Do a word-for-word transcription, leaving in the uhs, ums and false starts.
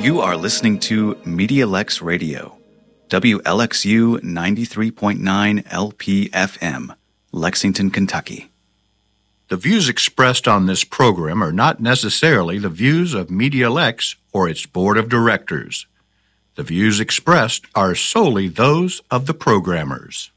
You are listening to MediaLex Radio, W L X U ninety-three point nine L P F M, Lexington, Kentucky. The views expressed on this program are not necessarily the views of MediaLex or its board of directors. The views expressed are solely those of the programmers.